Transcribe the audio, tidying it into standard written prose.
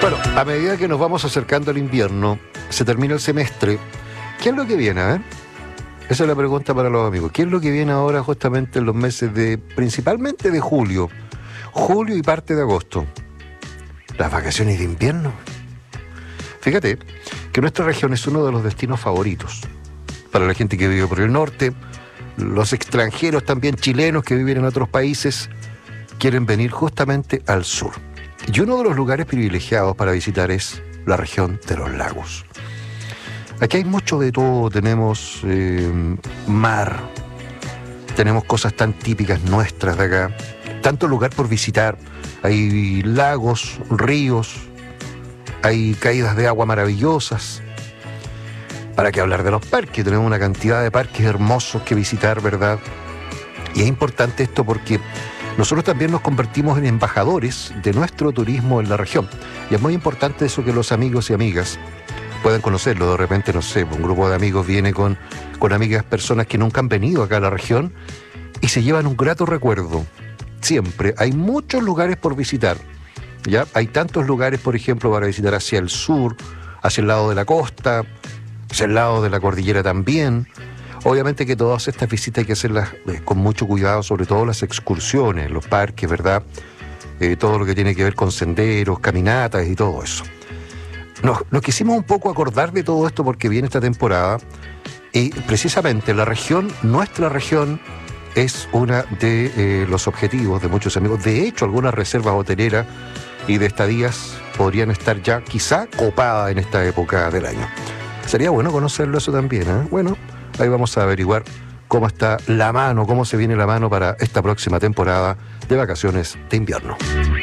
Bueno, a medida que nos vamos acercando al invierno, se termina el semestre. ¿Qué es lo que viene, Esa es la pregunta para los amigos. ¿Qué es lo que viene ahora justamente en los meses principalmente de julio y parte de agosto? Las vacaciones de invierno. Fíjate que nuestra región es uno de los destinos favoritos para la gente que vive por el norte. Los extranjeros también chilenos que viven en otros países quieren venir justamente al sur. Y uno de los lugares privilegiados para visitar es la región de los lagos. Aquí hay mucho de todo. Tenemos mar, tenemos cosas tan típicas nuestras de acá, tanto lugar por visitar. Hay lagos, ríos, hay caídas de agua maravillosas. ¿Para qué hablar de los parques? Tenemos una cantidad de parques hermosos que visitar, ¿verdad? Y es importante esto porque nosotros también nos convertimos en embajadores de nuestro turismo en la región. Y es muy importante eso, que los amigos y amigas puedan conocerlo. De repente, no sé, un grupo de amigos viene con amigas, personas que nunca han venido acá a la región y se llevan un grato recuerdo. Siempre hay muchos lugares por visitar, ¿ya? Hay tantos lugares, por ejemplo, para visitar hacia el sur, hacia el lado de la costa, hacia el lado de la cordillera también. Obviamente que todas estas visitas hay que hacerlas con mucho cuidado, sobre todo las excursiones, los parques, ¿verdad? Todo lo que tiene que ver con senderos, caminatas y todo eso. Nos quisimos un poco acordar de todo esto porque viene esta temporada y precisamente nuestra región, es uno de los objetivos de muchos amigos. De hecho, algunas reservas hoteleras y de estadías podrían estar ya quizá copadas en esta época del año. Sería bueno conocerlo eso también, ¿eh? Bueno, ahí vamos a averiguar cómo está la mano, cómo se viene la mano para esta próxima temporada de vacaciones de invierno.